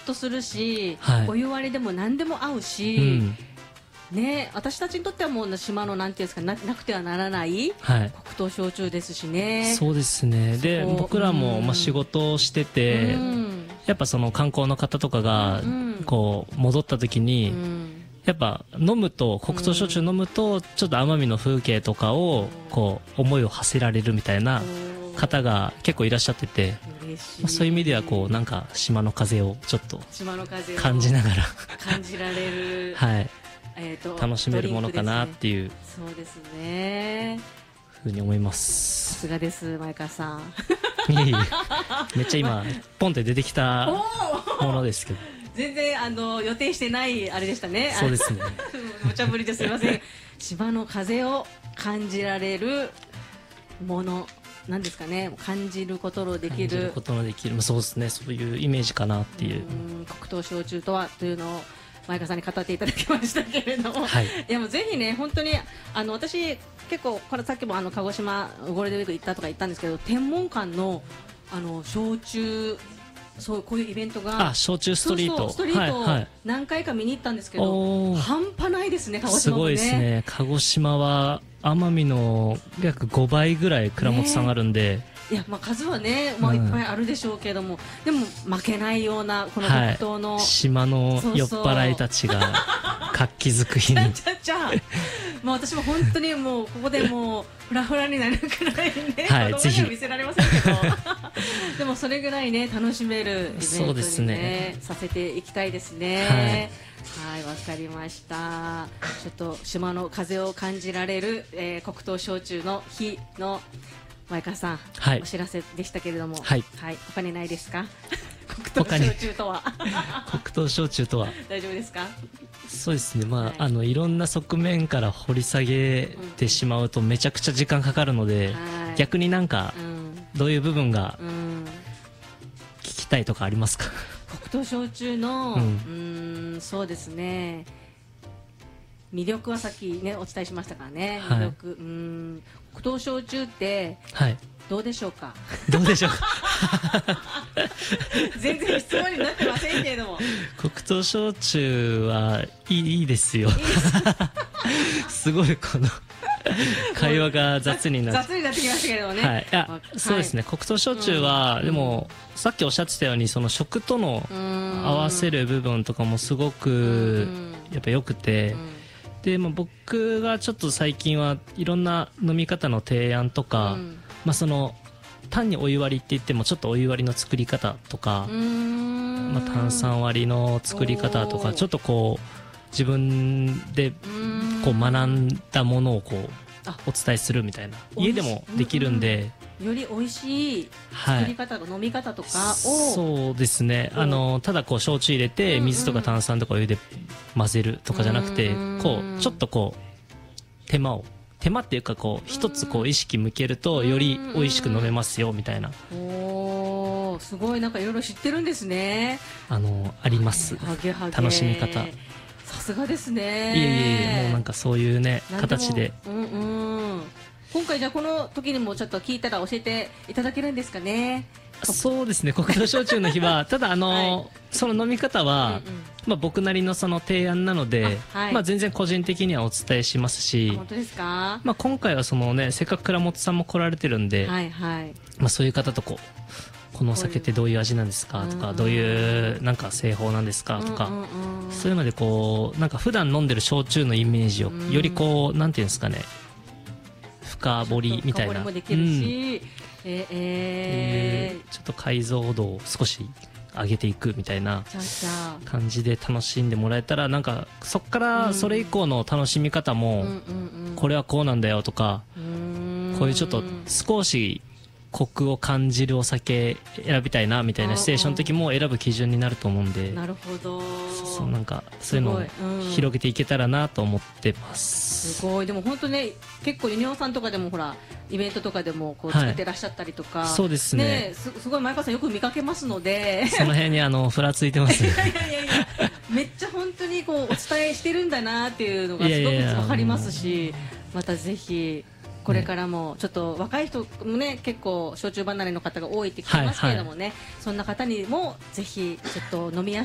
とするし、 はい、 お湯割りでも何でも合うし、うん、ね、私たちにとってはもう島のなんていうんですか、なくてはならない、はい、黒糖焼酎ですしね。 そうですね。で僕らもまあ仕事をしてて、うん、やっぱその観光の方とかがこう戻った時に、うん、やっぱ飲むと黒糖焼酎飲むとちょっと奄美の風景とかをこう思いを馳せられるみたいな方が結構いらっしゃってて、まあ、そういう意味ではこうなんか島の風をちょっと感じながら感じられる、 はい、楽しめるものかなっていう、 そうですね、 ふうに思います。 さすがです前川さんいいめっちゃ今ポンって出てきたものですけど全然予定してないあれでしたね。 そうですね無茶ぶりですいません。島の風を感じられるものなんですかね。感じることのできる、 そうですね、そういうイメージかなっていう。 黒糖焼酎とはというのを前川さんに語っていただきましたけれども、はい、いやもうぜひね、本当に私結構これさっきも鹿児島ゴールデンウィーク行ったとか言ったんですけど、天文館の焼酎、そうこういうイベントが、 焼酎ストリート、 そうストリートを何回か見に行ったんですけど、半端ないですね、鹿児島もね。 すごいですね。鹿児島は奄美の約5倍ぐらい蔵元さんあるんで、 いや、まあ、数はね、まあ、いっぱいあるでしょうけども、でも負けないようなこの黒糖の、 島の酔っ払いたちが活気づく日にもう私も本当にもうここでもうフラフラになるくらいね、はい、子供には見せられませんけどでもそれぐらいね楽しめるイベントに、ね、させていきたいですね。はい、わかりました。ちょっと島の風を感じられる、黒糖焼酎の日の前川さん、はい、お知らせでしたけれども、はい、はい、他にないですか？黒糖焼酎とは黒糖焼酎とは大丈夫ですか？ そうですね、まあ、はい、いろんな側面から掘り下げてしまうとめちゃくちゃ時間かかるので、逆になんか、どういう部分が聞きたいとかありますか？ 黒糖焼酎の、そうですね、魅力はさっきねお伝えしましたからね、魅力、黒糖焼酎って、はい、どうでしょうか？ どうでしょうか全然質問になってませんけれども、 黒糖焼酎はいいですよ。すごいこの会話が雑になってきましたけれどもね、 はい、いや、そうですね、黒糖焼酎は、でもさっきおっしゃってたようにその食との合わせる部分とかもすごくやっぱ良くて、で僕がちょっと最近はいろんな飲み方の提案とか、まあ、その単にお湯割りって言ってもちょっとお湯割りの作り方とか、まあ、炭酸割りの作り方とかちょっとこう自分でこう学んだものをこうお伝えするみたいな、家でもできるんで、 より美味しい作り方、飲み方とかを、 そうですね、ただこう焼酎入れて水とか炭酸とかお湯で混ぜるとかじゃなくて、こうちょっとこう手間っていうかこう一つこう意識向けるとより美味しく飲めますよみたいな。 おー、すごい、なんかいろいろ知ってるんですね。 あります、楽しみ方。 さすがですね。 いえいえ、もうなんかそういうね形で、 今回じゃあこの時にもちょっと聞いたら教えていただけるんですかね？ そうですね、黒糖焼酎の日はただはい、その飲み方は、まあ、僕なりのその提案なので、はい、まあ、全然個人的にはお伝えしますし、 本当ですか？ まあ、今回はその、ね、せっかく倉本さんも来られてるんで、はいはい、まあ、そういう方とこのお酒ってどういう味なんですかとか、どういうなんか製法なんですかとか、そういうのでこうなんか普段飲んでる焼酎のイメージをよりこうなんていうんですかね、深掘りみたいな、 もできるし、 ちょっと解像度を少し上げていくみたいな感じで楽しんでもらえたら、なんかそこからそれ以降の楽しみ方もこれはこうなんだよとか、こういうちょっと少しコクを感じるお酒選びたいなみたいなシチュエーションの時も選ぶ基準になると思うんで、 なるほど、 なんかそういうのを広げていけたらなと思ってます。 すごい。でも本当ね、結構ユニオンさんとかでもほらイベントとかでもこう作ってらっしゃったりとか、 そうですね、 すごい前川さんよく見かけますので、 その辺にふらついてますね。 いやめっちゃ本当にこうお伝えしてるんだなっていうのがすごく分かりますし、またぜひこれからもちょっと若い人もね結構焼酎離れの方が多いって聞きますけれどもね、そんな方にもぜひちょっと飲みやすい